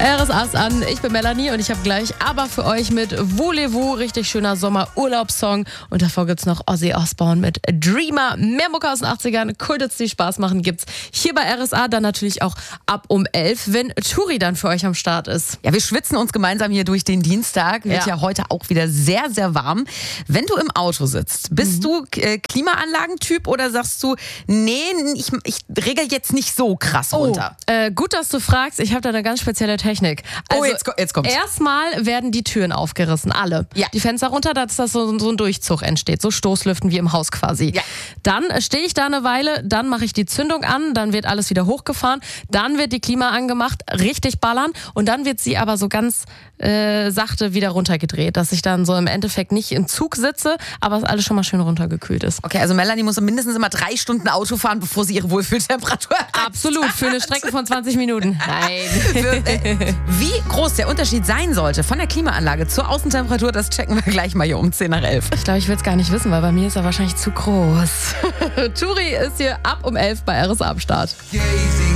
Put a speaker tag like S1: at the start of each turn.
S1: RSA ist an, ich bin Melanie und ich habe gleich aber für euch mit Voulez-vous, richtig schöner Sommer-Urlaubssong. Und davor gibt's noch Ozzy Osbourne mit Dreamer. Mehr Mucke aus den 80ern, Kulthits, die Spaß machen, gibt's hier bei RSA. Dann natürlich auch ab um 11, wenn Turi dann für euch am Start ist.
S2: Ja, wir schwitzen uns gemeinsam hier durch den Dienstag. Wird ja heute auch wieder sehr, sehr warm. Wenn du im Auto sitzt, bist du Klimaanlagentyp oder sagst du, nee, ich regel jetzt nicht so krass runter?
S1: Gut, dass du fragst. Ich habe da eine ganz spezielle Technik. Also,
S2: jetzt kommt's.
S1: Erstmal werden die Türen aufgerissen, alle.
S2: Ja.
S1: Die Fenster runter, dass das so ein Durchzug entsteht. So Stoßlüften wie im Haus quasi.
S2: Ja.
S1: Dann stehe ich da eine Weile, dann mache ich die Zündung an, dann wird alles wieder hochgefahren, dann wird die Klima angemacht, richtig ballern und dann wird sie aber so ganz sachte wieder runtergedreht, dass ich dann so im Endeffekt nicht im Zug sitze, aber es alles schon mal schön runtergekühlt ist.
S2: Okay, also Melanie muss mindestens immer 3 Stunden Auto fahren, bevor sie ihre Wohlfühltemperatur erreicht.
S1: Absolut, für eine Strecke von 20 Minuten. Nein.
S2: Wie groß der Unterschied sein sollte von der Klimaanlage zur Außentemperatur, das checken wir gleich mal hier um 10 nach 11.
S1: Ich glaube, ich will es gar nicht wissen, weil bei mir ist er wahrscheinlich zu groß. Turi ist hier ab um 11 bei RSA am Start.